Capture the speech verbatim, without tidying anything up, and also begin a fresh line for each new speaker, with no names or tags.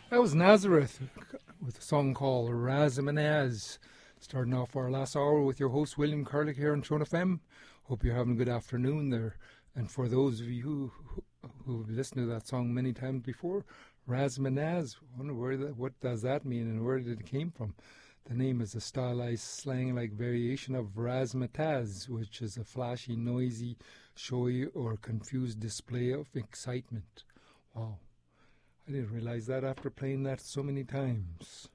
That was Nazareth with a song called Razamanaz. Starting off our last hour with your host William Curlick here on Throne F M. Hope you're having a good afternoon there. And for those of you who, who've listened to that song many times before, Razamanaz, I wonder where that, what does that mean and where did it came from? The name is a stylized slang-like variation of razzmatazz, which is a flashy, noisy, showy, or confused display of excitement. Wow. I didn't realize that after playing that so many times.